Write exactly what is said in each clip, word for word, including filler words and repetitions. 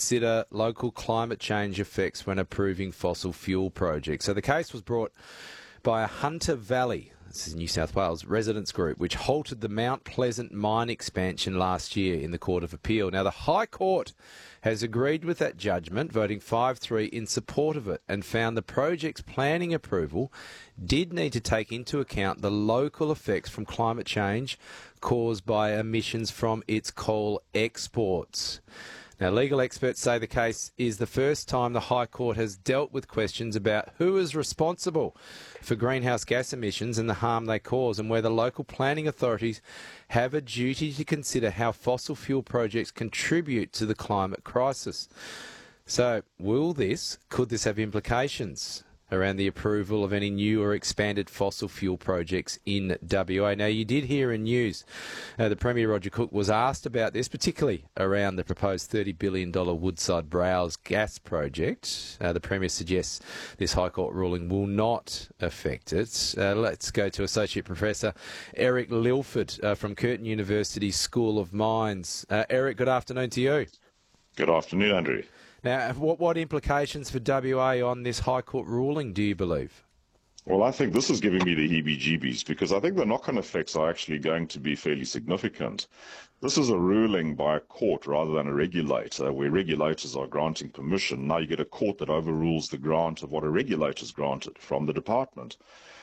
consider local climate change effects when approving fossil fuel projects. So the case was brought by a Hunter Valley, this is New South Wales, residents group, which halted the Mount Pleasant mine expansion last year in the Court of Appeal. Now, the High Court has agreed with that judgment, voting five three in support of it, and found the project's planning approval did need to take into account the local effects from climate change caused by emissions from its coal exports. Now, legal experts say the case is the first time the High Court has dealt with questions about who is responsible for greenhouse gas emissions and the harm they cause, and whether local planning authorities have a duty to consider how fossil fuel projects contribute to the climate crisis. So, will this, could this have implications around the approval of any new or expanded fossil fuel projects in W A? Now, you did hear in news uh, the Premier Roger Cook was asked about this, particularly around the proposed thirty billion dollars Woodside Browse gas project. Uh, the Premier suggests this High Court ruling will not affect it. Uh, let's go to Associate Professor Eric Lilford uh, from Curtin University School of Mines. Uh, Eric, good afternoon to you. Good afternoon, Andrew. Now, what, what implications for W A on this High Court ruling do you believe? Well, I think this is giving me the heebie-jeebies because I think the knock-on effects are actually going to be fairly significant. This is a ruling by a court rather than a regulator, where regulators are granting permission. Now you get a court that overrules the grant of what a regulator's granted from the department.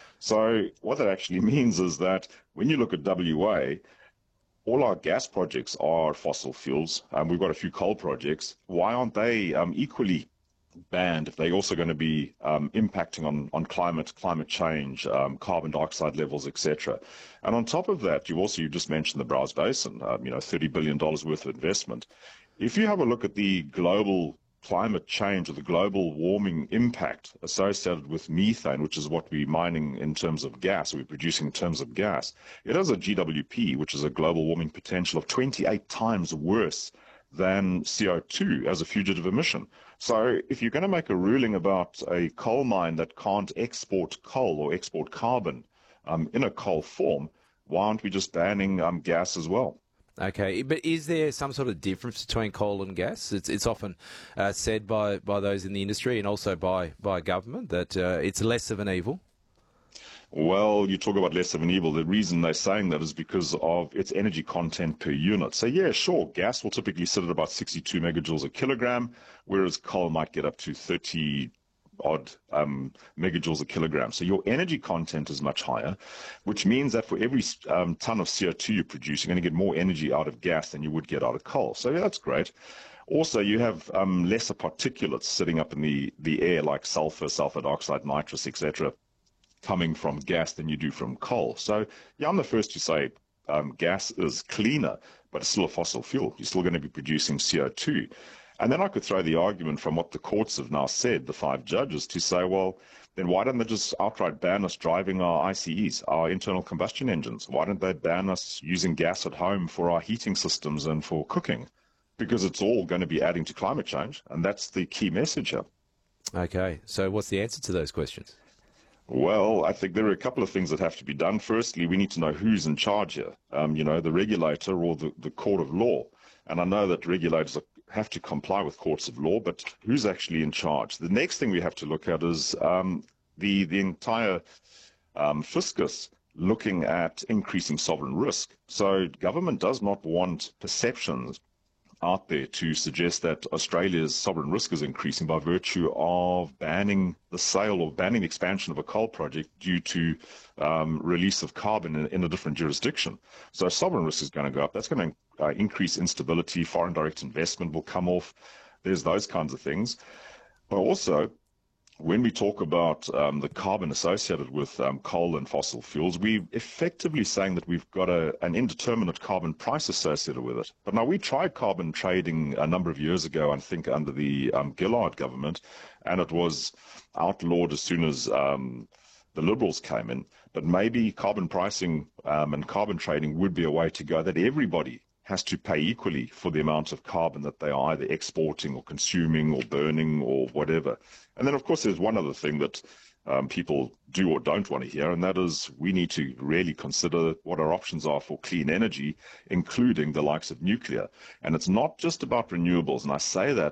So what that actually means is that when you look at W A, all our gas projects are fossil fuels. Um, we've got a few coal projects. Why aren't they um, equally banned if they're also going to be um, impacting on, on climate, climate change, um, carbon dioxide levels, et cetera? And on top of that, you also, you just mentioned the Browse Basin, um, you know, thirty billion dollars worth of investment. If you have a look at the global climate change or the global warming impact associated with methane, which is what we're mining in terms of gas, we're producing in terms of gas, it has a G W P, which is a global warming potential of twenty-eight times worse than C O two as a fugitive emission. So if you're going to make a ruling about a coal mine that can't export coal or export carbon um, in a coal form, why aren't we just banning um, gas as well? Okay, but is there some sort of difference between coal and gas? It's it's often uh, said by, by those in the industry and also by, by government that uh, it's less of an evil. Well, you talk about less of an evil. The reason they're saying that is because of its energy content per unit. So yeah, sure, gas will typically sit at about sixty-two megajoules a kilogram, whereas coal might get up to thirty odd um, megajoules a kilogram. So your energy content is much higher, which means that for every um, ton of C O two you produce, you're going to get more energy out of gas than you would get out of coal. So yeah, that's great. Also, you have um, lesser particulates sitting up in the, the air like sulfur, sulfur dioxide, nitrous, et cetera, coming from gas than you do from coal. So yeah, I'm the first to say um, gas is cleaner, but it's still a fossil fuel. You're still going to be producing C O two. And then I could throw the argument from what the courts have now said, the five judges, to say, well, then why don't they just outright ban us driving our I C Es, our internal combustion engines? Why don't they ban us using gas at home for our heating systems and for cooking? Because it's all going to be adding to climate change, and that's the key message here. Okay, so what's the answer to those questions? Well, I think there are a couple of things that have to be done. Firstly, we need to know who's in charge here, um, you know, the regulator or the, the court of law. And I know that regulators are have to comply with courts of law, but who's actually in charge? The next thing we have to look at is um, the, the entire um, fiscus looking at increasing sovereign risk. So government does not want perceptions out there to suggest that Australia's sovereign risk is increasing by virtue of banning the sale or banning the expansion of a coal project due to um, release of carbon in, in a different jurisdiction. So sovereign risk is going to go up. That's going to uh, increase instability. Foreign direct investment will come off. There's those kinds of things. But also, when we talk about um, the carbon associated with um, coal and fossil fuels, we're effectively saying that we've got a, an indeterminate carbon price associated with it. But now, we tried carbon trading a number of years ago, I think under the um, Gillard government, and it was outlawed as soon as um, the Liberals came in. But maybe carbon pricing um, and carbon trading would be a way to go, that everybody has to pay equally for the amount of carbon that they are either exporting or consuming or burning or whatever. And then, of course, there's one other thing that um, people do or don't want to hear, and that is we need to really consider what our options are for clean energy, including the likes of nuclear. And it's not just about renewables, and I say that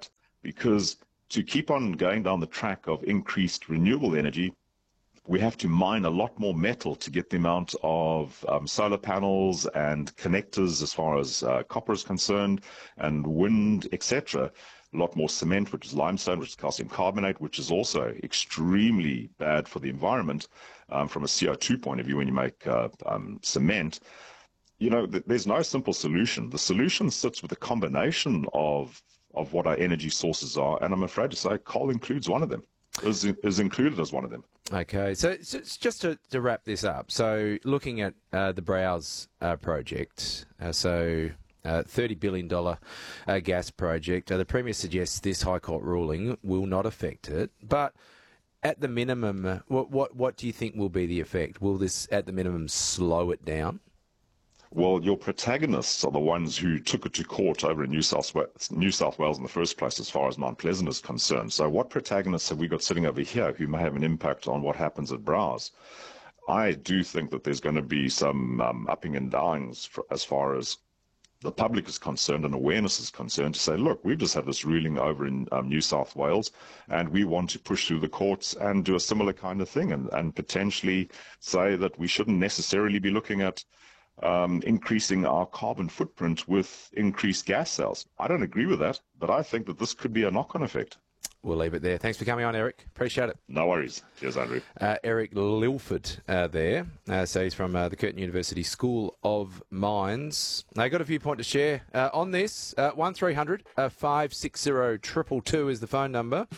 because to keep on going down the track of increased renewable energy, we have to mine a lot more metal to get the amount of um, solar panels and connectors as far as uh, copper is concerned, and wind, et cetera. A lot more cement, which is limestone, which is calcium carbonate, which is also extremely bad for the environment um, from a C O two point of view when you make uh, um, cement. You know, th- there's no simple solution. The solution sits with a combination of of what our energy sources are, and I'm afraid to say coal includes one of them, is, is included as one of them. Okay, so, so just to, to wrap this up, so looking at uh, the Browse uh, project, uh, so uh, thirty billion dollars uh, gas project, uh, the Premier suggests this High Court ruling will not affect it, but at the minimum, uh, what, what, what do you think will be the effect? Will this, at the minimum, slow it down? Well, your protagonists are the ones who took it to court over in New South Wales, New South Wales in the first place, as far as Mount Pleasant is concerned. So what protagonists have we got sitting over here who may have an impact on what happens at Browse? I do think that there's going to be some um, upping and downs for, as far as the public is concerned and awareness is concerned, to say, look, we've just had this ruling over in um, New South Wales, and we want to push through the courts and do a similar kind of thing, and, and potentially say that we shouldn't necessarily be looking at Um, increasing our carbon footprint with increased gas sales. I don't agree with that, but I think that this could be a knock-on effect. We'll leave it there. Thanks for coming on, Eric. Appreciate it. No worries. Cheers, Andrew. Uh, Eric Lilford uh, there. Uh, so he's from uh, the Curtin University School of Mines. I got a viewpoint to share uh, on this. Uh, one three hundred five six zero two two two is the phone number.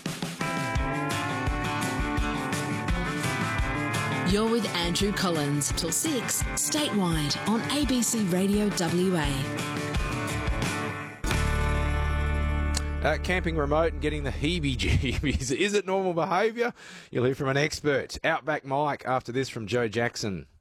You're with Andrew Collins till six, statewide on A B C Radio W A. Uh, camping remote and getting the heebie-jeebies. Is it normal behaviour? You'll hear from an expert. Outback Mike after this from Joe Jackson.